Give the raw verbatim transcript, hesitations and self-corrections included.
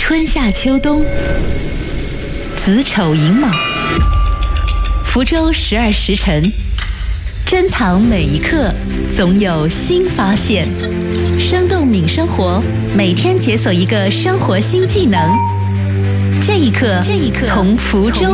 春夏秋冬，子丑寅卯，福州十二时辰，珍藏每一刻，总有新发现。生动敏生活，每天解锁一个生活新技能。这一刻，这一刻，从福州